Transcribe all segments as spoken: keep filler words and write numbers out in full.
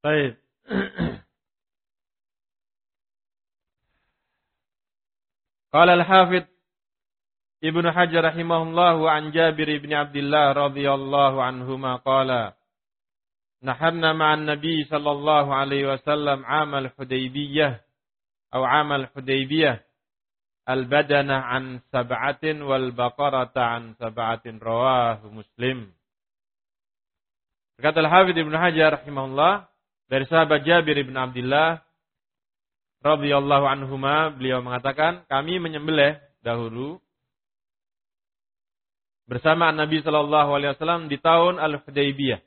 Baik. Qala al-Hafidz Ibnu Hajar rahimahullahu an Jabir ibn Abdullah radhiyallahu anhuma qala naharna ma'an Nabi sallallahu alaihi wasallam 'amal Hudaybiyah atau 'amal Hudaybiyah al-badana an sab'atin wal baqarata an sab'atin rawahu Muslim. Kata al-Hafidz Ibnu Hajar rahimahullah dari sahabat Jabir ibn Abdullah radhiyallahu anhuma, beliau mengatakan kami menyembelih dahulu bersama Nabi sallallahu alaihi wasallam di tahun Al-Hudaybiyah.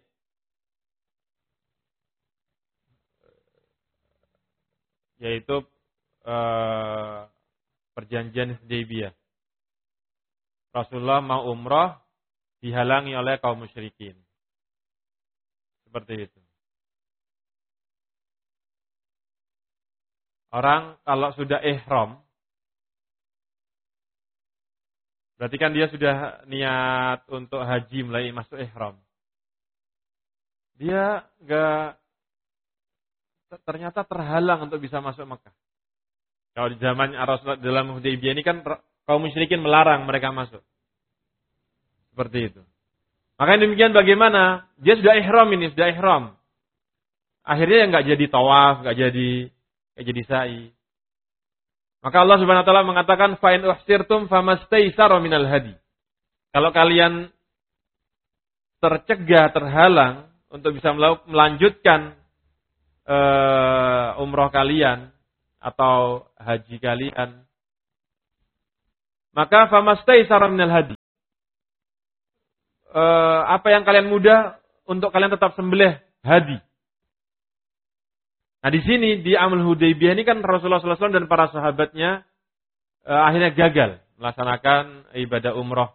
Yaitu uh, perjanjian Hudaybiyah. Rasulullah mau umrah dihalangi oleh kaum musyrikin. Seperti itu. Orang kalau sudah ihram, berarti kan dia sudah niat untuk haji mulai masuk ihram. Dia enggak, ternyata terhalang untuk bisa masuk Mekah. Kalau di zaman Rasulullah dalam Hudaybiyah ini kan kaum musyrikin melarang mereka masuk. Seperti itu. Makanya demikian bagaimana? Dia sudah ihram ini, sudah ihram. Akhirnya enggak jadi tawaf, enggak jadi enggak jadi sa'i. Maka Allah Subhanahu wa taala mengatakan fa in uhsirtum famastaysara minal hadi. Kalau kalian tercegah, terhalang untuk bisa melanjutkan uh, umroh kalian atau haji kalian, maka famastaysara minal hadi. Uh, apa yang kalian mudah untuk kalian tetap sembelih hadi. Nah di sini di Amal Hudaybiyah ini kan Rasulullah sallallahu alaihi wasallam dan para sahabatnya eh, akhirnya gagal melaksanakan ibadah umroh.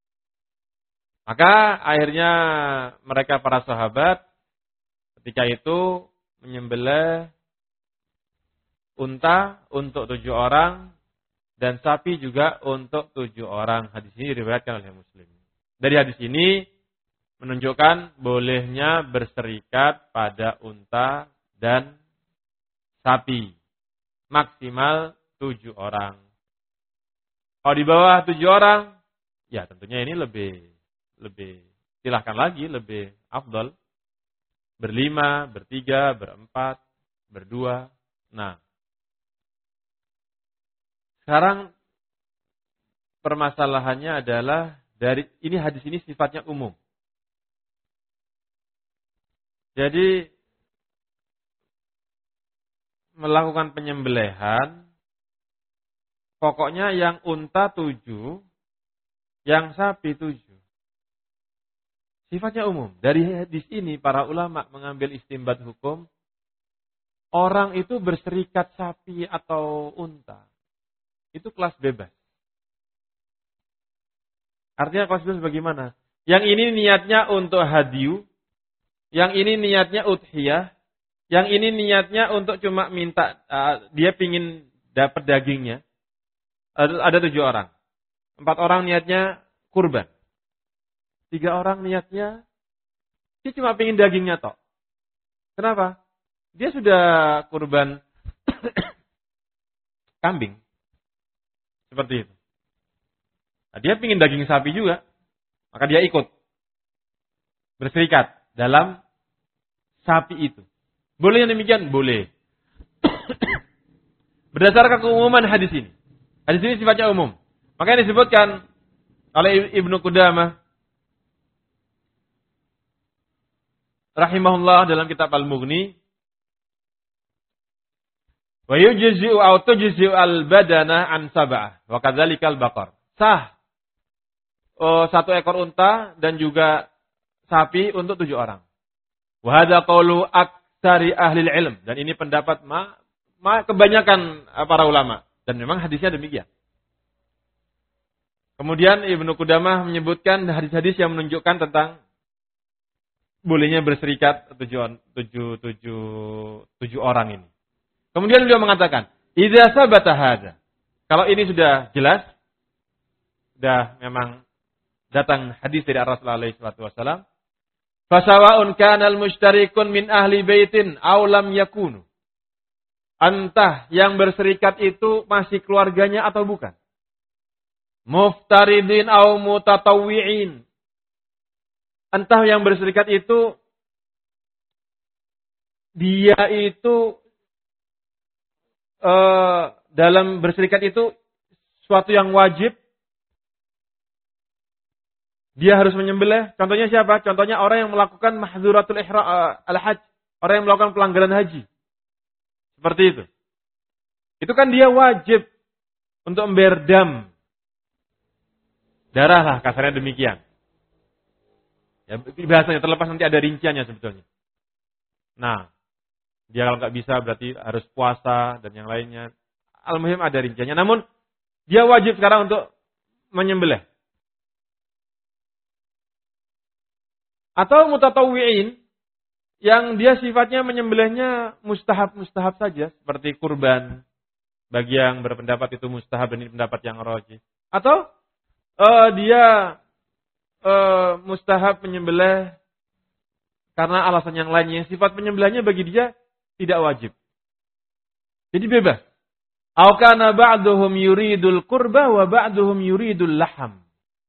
Maka akhirnya mereka para sahabat ketika itu menyembelih unta untuk tujuh orang dan sapi juga untuk tujuh orang. Hadis ini diriwayatkan oleh Muslim. Dari hadis ini menunjukkan bolehnya berserikat pada unta dan sapi. Maksimal tujuh orang. Kalau di bawah tujuh orang, ya tentunya ini lebih, lebih silahkan lagi, lebih afdal. Berlima, bertiga, berempat, berdua. Nah, sekarang permasalahannya adalah dari ini hadis ini sifatnya umum. Jadi melakukan penyembelihan, pokoknya yang unta tujuh, yang sapi tujuh. Sifatnya umum. Dari hadis ini para ulama mengambil istimbat hukum, orang itu berserikat sapi atau unta, itu kelas bebas. Artinya kelas bebas bagaimana? Yang ini niatnya untuk hadiyu, yang ini niatnya udhiyah, yang ini niatnya untuk cuma minta, uh, dia pingin dapat dagingnya. Ada, ada tujuh orang. Empat orang niatnya kurban. Tiga orang niatnya, dia cuma pingin dagingnya toh. Kenapa? Dia sudah kurban kambing. Seperti itu. Nah, dia pingin daging sapi juga. Maka dia ikut. Berserikat dalam sapi itu. Boleh yang demikian? Boleh. Berdasarkan keumuman hadis ini. Hadis ini sifatnya umum. Makanya disebutkan oleh Ibnu Qudamah rahimahullah dalam kitab Al-Mughni, wa yujzi'u aw tujzi'u al-badana an sab'ah wa kadzalikal baqar. Sah oh, satu ekor unta dan juga sapi untuk tujuh orang. Wa hadza qaulu dari ahli ilm. Dan ini pendapat ma, ma, kebanyakan para ulama. Dan memang hadisnya demikian. Kemudian Ibnu Qudamah menyebutkan hadis-hadis yang menunjukkan tentang bolehnya berserikat tujuh, tujuh, tujuh, tujuh orang ini. Kemudian beliau mengatakan, idza sabata hadza. Kalau ini sudah jelas, sudah memang datang hadis dari Rasulullah sallallahu alaihi wasallam, Fasawa'un kanal mustarikun min ahli baitin aw lam yakunu. Entah yang berserikat itu masih keluarganya atau bukan. Muftaridin aw mutatawwi'in. Entah yang berserikat itu dia itu uh, dalam berserikat itu suatu yang wajib. Dia harus menyembelih. Contohnya siapa? Contohnya orang yang melakukan mahdzuratul ihram uh, al-hajj, orang yang melakukan pelanggaran haji. Seperti itu. Itu kan dia wajib untuk membayar dam. Darah lah kasarnya demikian. Ya, bahasanya terlepas nanti ada rinciannya sebetulnya. Nah, dia kalau nggak bisa berarti harus puasa dan yang lainnya. Al-muhim ada rinciannya. Namun dia wajib sekarang untuk menyembelih. Atau mutatawwi'in yang dia sifatnya menyembelihnya mustahab-mustahab saja seperti kurban. Bagi yang berpendapat itu mustahab dan ini pendapat yang rajih. Atau uh, dia uh, mustahab menyembelih karena alasan yang lainnya. Sifat penyembelihnya bagi dia tidak wajib. Jadi bebas. Au kana ba'duhum yuridul qurba wa ba'duhum yuridul laham.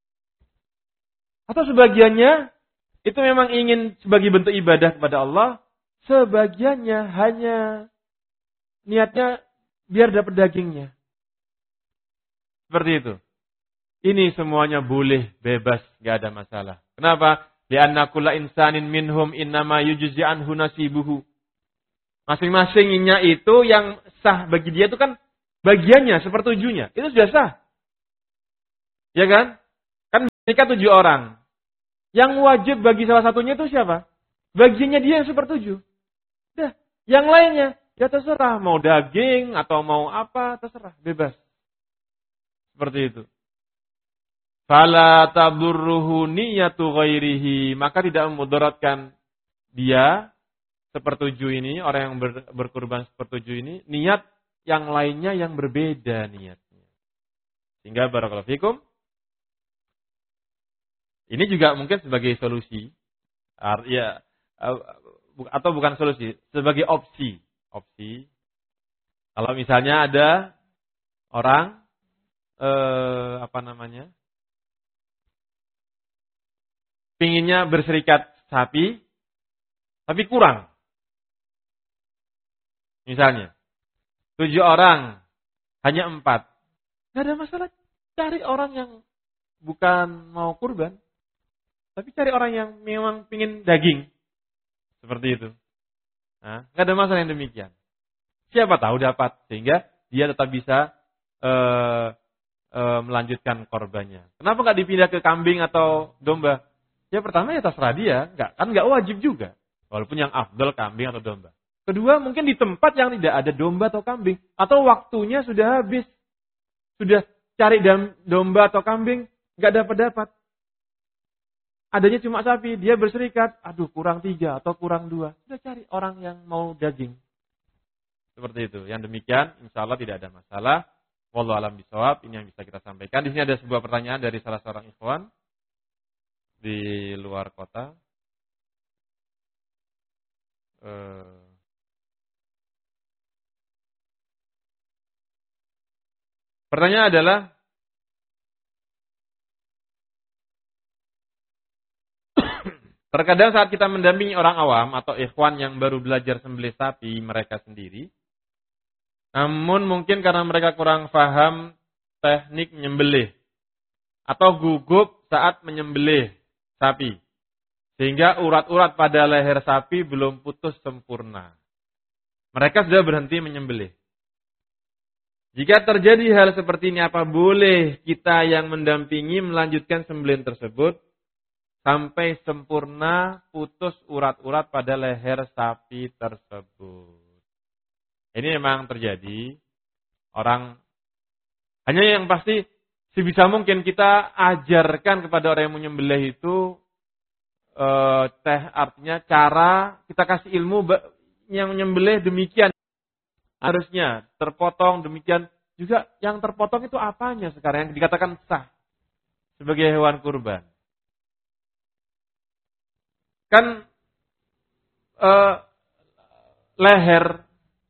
Atau sebagiannya itu memang ingin sebagai bentuk ibadah kepada Allah, sebagiannya hanya niatnya biar dapat dagingnya. Seperti itu. Ini semuanya boleh, bebas, gak ada masalah. Kenapa? Lianna kulla insanin minhum innama yujzi anhu nasibuhu. Masing-masingnya itu yang sah bagi dia itu kan bagiannya, sepertujuhnya. Itu sudah sah. Ya kan? Kan nikah tujuh orang. Yang wajib bagi salah satunya itu siapa? Bagiannya dia yang sepertujuh. Dah, yang lainnya ya terserah mau daging atau mau apa terserah, bebas. Seperti itu. Fala taburruhu niyatu ghairihi, maka tidak memudaratkan dia sepertujuh ini, orang yang ber, berkurban sepertujuh ini, niat yang lainnya yang berbeda niatnya. Sehingga barakallahu fikum, ini juga mungkin sebagai solusi, ya, atau bukan solusi, sebagai opsi. Opsi. Kalau misalnya ada orang, eh, apa namanya, pinginnya berserikat sapi, tapi kurang. Misalnya, tujuh orang, hanya empat. Tidak ada masalah, cari orang yang bukan mau kurban. Tapi cari orang yang memang pingin daging. Seperti itu. Nah, nggak ada masalah yang demikian. Siapa tahu dapat. Sehingga dia tetap bisa uh, uh, melanjutkan korbannya. Kenapa nggak dipindah ke kambing atau domba? Ya pertama ya terserah dia. Nggak, kan nggak wajib juga. Walaupun yang afdal kambing atau domba. Kedua mungkin di tempat yang tidak ada domba atau kambing. Atau waktunya sudah habis. Sudah cari domba atau kambing. Nggak dapat-dapat. Adanya cuma sapi, dia berserikat, aduh kurang tiga atau kurang dua. Sudah cari orang yang mau daging. Seperti itu. Yang demikian, insya Allah tidak ada masalah. Wallahu a'lam bishawab, ini yang bisa kita sampaikan. Di sini ada sebuah pertanyaan dari salah seorang ikhwan di luar kota. Eh, pertanyaan adalah, terkadang saat kita mendampingi orang awam atau ikhwan yang baru belajar sembelih sapi mereka sendiri, namun mungkin karena mereka kurang paham teknik menyembelih atau gugup saat menyembelih sapi, sehingga urat-urat pada leher sapi belum putus sempurna. Mereka sudah berhenti menyembelih. Jika terjadi hal seperti ini, apa boleh kita yang mendampingi melanjutkan sembelihan tersebut sampai sempurna putus urat-urat pada leher sapi tersebut? Ini memang terjadi. Orang, hanya yang pasti sebisa mungkin kita ajarkan kepada orang yang menyembelih itu eh, teh artinya cara kita kasih ilmu yang menyembelih demikian harusnya terpotong demikian juga. Yang terpotong itu apanya sekarang yang dikatakan sah sebagai hewan kurban? kan uh, leher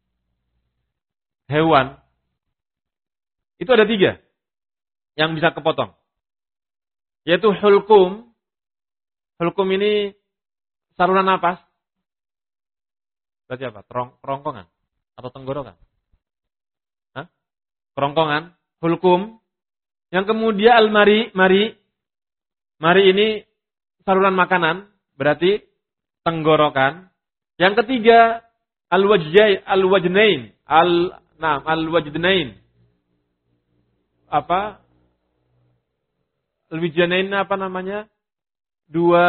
hewan itu ada tiga yang bisa kepotong. Yaitu hulkum. Hulkum ini saluran napas. Berarti apa? Terong, kerongkongan atau tenggorokan? Hah? Kerongkongan, hulkum. Yang kemudian al-mari, mari. Mari ini saluran makanan, berarti tenggorokan. Yang ketiga al-wajjai, al-wajnain, al nah, al-wajnain. Apa? Al-wajnain apa namanya? Dua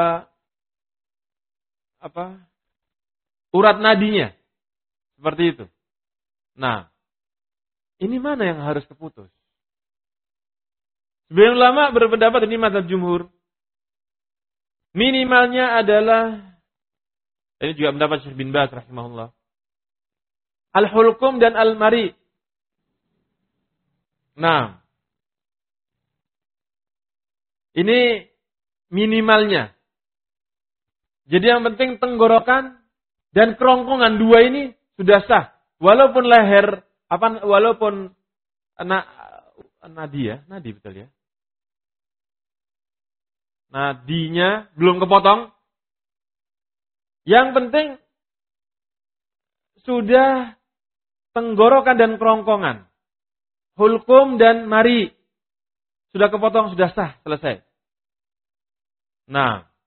apa? Urat nadinya. Seperti itu. Nah, ini mana yang harus keputus? Sebagian ulama berpendapat ini mazhab jumhur. Minimalnya adalah, ini juga pendapat Syekh bin Baz rahimahullah. Al-hulkum dan al-mari. Nah, ini minimalnya. Jadi yang penting tenggorokan dan kerongkongan dua ini sudah sah. Walaupun leher, apa, walaupun na, nadi ya, nadi betul ya. Nadinya belum kepotong. Yang penting sudah tenggorokan dan kerongkongan. Hulkum dan mari. Sudah kepotong, sudah sah, selesai. Nah,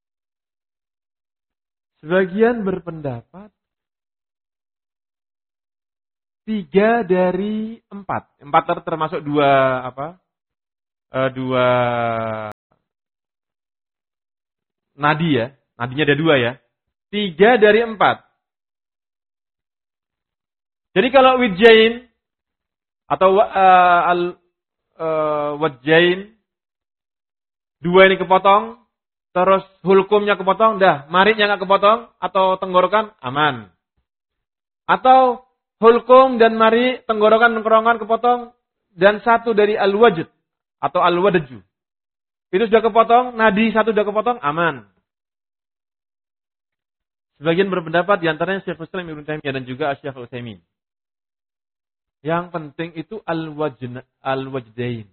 sebagian berpendapat tiga dari empat. Empat termasuk dua apa? E, dua nadi ya. Nadinya ada dua ya. Tiga dari empat. Jadi kalau wijjain atau uh, al uh, wajjain dua ini kepotong, terus hulkumnya kepotong, dah maritnya nggak kepotong atau tenggorokan aman. Atau hulkum dan mari, tenggorokan dan kerongkongan kepotong dan satu dari al-wajd atau al-wadju. Itu sudah kepotong, nadi satu sudah kepotong, aman. Sebagian berpendapat di antaranya Syekhul Islam Ibnu Taimiyah dan juga Syekh Al-Utsaimin. Yang penting itu al-wajna al-wajdain.